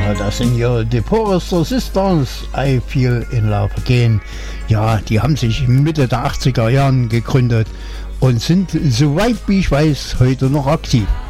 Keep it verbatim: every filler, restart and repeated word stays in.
Ja, das sind ja die Forrester Sisters, I Feel in Love Again. Ja, die haben sich Mitte der achtziger Jahren gegründet und sind, soweit wie ich weiß, heute noch aktiv.